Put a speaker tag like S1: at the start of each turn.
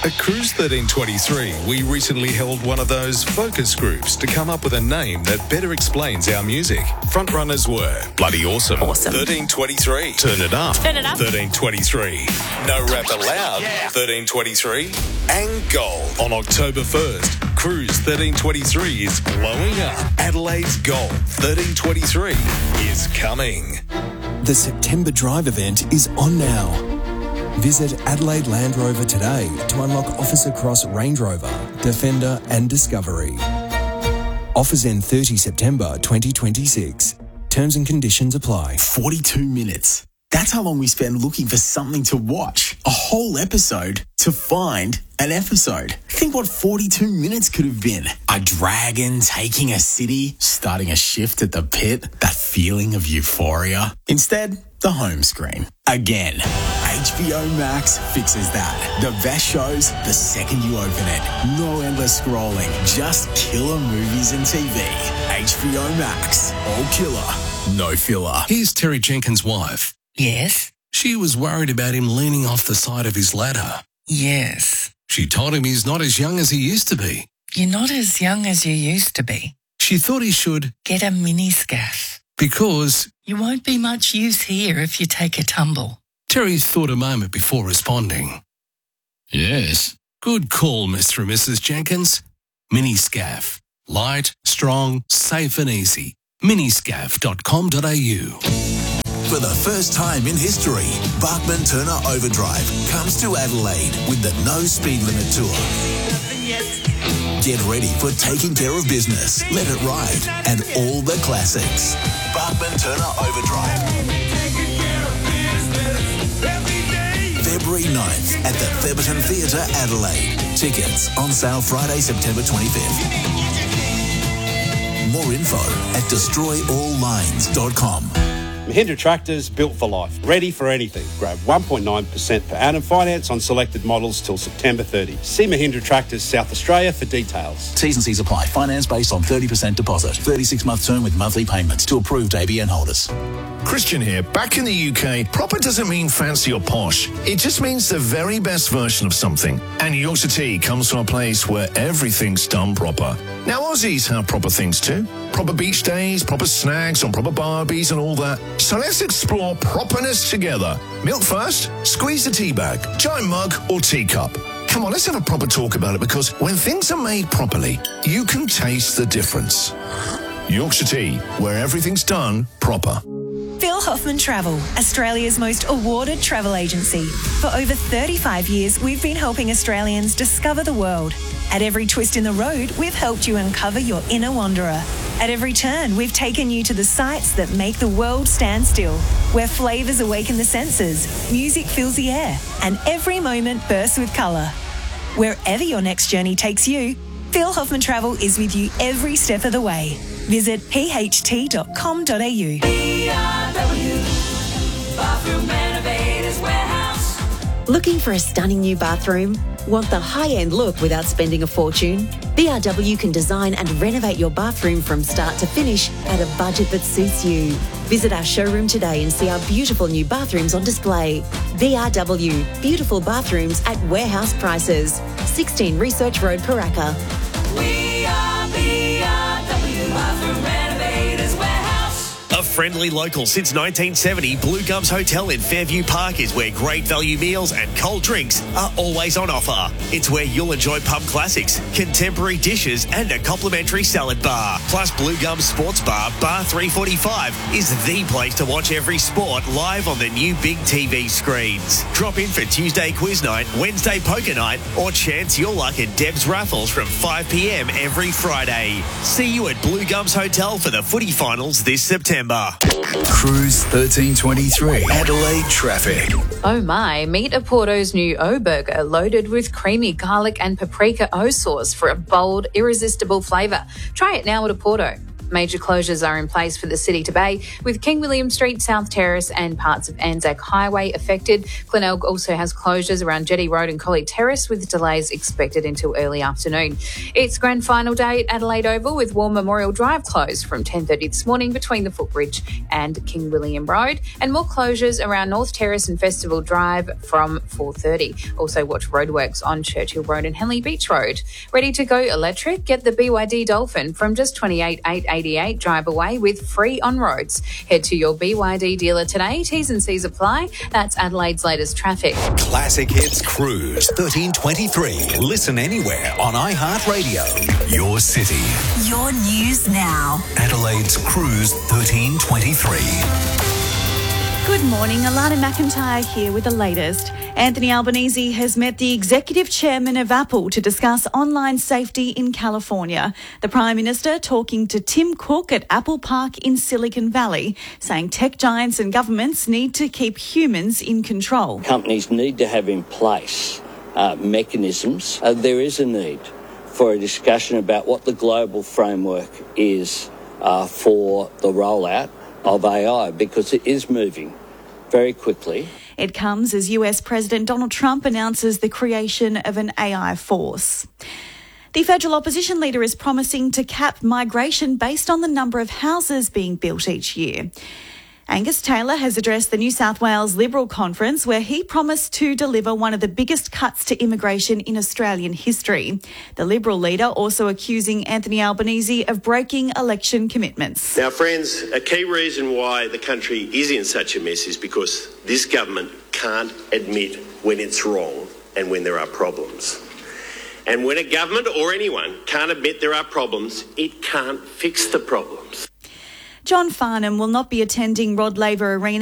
S1: At Cruise 1323, we recently held one of those focus groups to come up with a name that better explains our music. Frontrunners were Bloody Awesome. 1323. Turn It Up. 1323. No Rap Allowed. 1323. And Gold. On October 1st, Cruise 1323 is blowing up. Adelaide's Gold 1323 is coming.
S2: The September Drive event is on now. Visit Adelaide Land Rover today to unlock offers across Range Rover, Defender and Discovery. Offers end 30 September 2026. Terms and conditions apply.
S3: 42 minutes. That's how long we spend looking for something to watch. A whole episode to find an episode. Think what 42 minutes could have been. A dragon taking a city, starting a shift at the pit, that feeling of euphoria. Instead, the home screen. Again. HBO Max fixes that. The best shows the second you open it. No endless scrolling, just killer movies and TV. HBO Max. All killer, no filler.
S4: Here's Terry Jenkins' wife.
S5: Yes?
S4: She was worried about him leaning off the side of his ladder.
S5: Yes.
S4: She told him he's not as young as he used to be.
S5: You're not as young as you used to be.
S4: She thought he should
S5: get a mini scaff.
S4: Because
S5: you won't be much use here if you take a tumble.
S4: Terry thought a moment before responding.
S6: Yes.
S4: Good call, Mr. and Mrs. Jenkins. Mini Scaff. Light, strong, safe and easy. Miniscaff.com.au.
S7: For the first time in history, Bachman Turner Overdrive comes to Adelaide with the No Speed Limit Tour. Get ready for Taking Care of Business, Let It Ride, and all the classics. Bachman Turner Overdrive. February 9th at the Theberton Theatre, Adelaide. Tickets on sale Friday, September 25th. More info at destroyalllines.com.
S8: Mahindra Tractors, built for life, ready for anything. Grab 1.9% per annum finance on selected models till September 30. See Mahindra Tractors South Australia for details.
S7: T's and C's apply. Finance based on 30% deposit. 36-month term with monthly payments to approved ABN holders.
S9: Christian here. Back in the UK, proper doesn't mean fancy or posh. It just means the very best version of something. And Yorkshire Tea comes from a place where everything's done proper. Now, Aussies have proper things too. Proper beach days, proper snags on proper barbies and all that. So let's explore properness together. Milk first, squeeze the tea bag, giant mug or teacup. Come on, let's have a proper talk about it, because when things are made properly, you can taste the difference. Yorkshire Tea, where everything's done proper.
S10: Phil Hoffman Travel, Australia's most awarded travel agency. For over 35 years, we've been helping Australians discover the world. At every twist in the road, we've helped you uncover your inner wanderer. At every turn, we've taken you to the sights that make the world stand still, where flavours awaken the senses, music fills the air, and every moment bursts with colour. Wherever your next journey takes you, Phil Hoffman Travel is with you every step of the way. Visit pht.com.au.
S11: Bathroom Renovators Warehouse.
S12: Looking for a stunning new bathroom? Want the high-end look without spending a fortune? BRW can design and renovate your bathroom from start to finish at a budget that suits you. Visit our showroom today and see our beautiful new bathrooms on display. BRW, beautiful bathrooms at warehouse prices. 16 Research Road, Paraka.
S11: We are BRW Bathroom Renovators Warehouse.
S13: A friendly local since 1970, Blue Gums Hotel in Fairview Park is where great value meals and cold drinks are always on offer. It's where you'll enjoy pub classics, contemporary dishes and a complimentary salad bar. Plus Blue Gums Sports Bar, Bar 345 is the place to watch every sport live on the new big TV screens. Drop in for Tuesday quiz night, Wednesday poker night or chance your luck at Deb's Raffles from 5 p.m. every Friday. See you at Blue Gums Hotel for the footy finals this September.
S7: Cruise 1323. Adelaide traffic.
S14: Oh my, meet Oporto's new O Burger, loaded with creamy garlic and paprika O sauce for a bold, irresistible flavour. Try it now at Oporto. Major closures are in place for the City to Bay, with King William Street, South Terrace and parts of Anzac Highway affected. Glenelg also has closures around Jetty Road and Collie Terrace, with delays expected until early afternoon. It's grand final day at Adelaide Oval, with War Memorial Drive closed from 10:30 this morning between the Footbridge and King William Road, and more closures around North Terrace and Festival Drive from 4:30. Also watch roadworks on Churchill Road and Henley Beach Road. Ready to go electric? Get the BYD Dolphin from just $28,888 drive away with free on-roads. Head to your BYD dealer today. T's and C's apply. That's Adelaide's latest traffic.
S1: Classic Hits Cruise 1323. Listen anywhere on iHeartRadio. Your city.
S15: Your news now.
S1: Adelaide's Cruise 1323.
S16: Good morning, Alana McIntyre here with the latest. Anthony Albanese has met the executive chairman of Apple to discuss online safety in California. The Prime Minister talking to Tim Cook at Apple Park in Silicon Valley, saying tech giants and governments need to keep humans in control.
S17: Companies need to have in place mechanisms. There is a need for a discussion about what the global framework is for the rollout of AI, because it is moving very quickly.
S16: It comes as US President Donald Trump announces the creation of an AI force. The federal opposition leader is promising to cap migration based on the number of houses being built each year. Angus Taylor has addressed the New South Wales Liberal Conference, where he promised to deliver one of the biggest cuts to immigration in Australian history. The Liberal leader also accusing Anthony Albanese of breaking election commitments.
S18: Now, friends, a key reason why the country is in such a mess is because this government can't admit when it's wrong and when there are problems. And when a government or anyone can't admit there are problems, it can't fix the problems.
S16: John Farnham will not be attending Rod Laver Arena